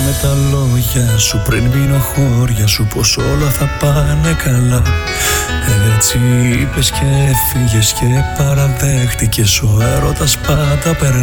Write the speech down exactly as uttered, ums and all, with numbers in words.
με τα λόγια σου πριν μείνω χώρια σου πως όλα θα πάνε καλά. Έτσι είπες και έφυγες και παραδέχτηκες, ο έρωτας πάντα περνά.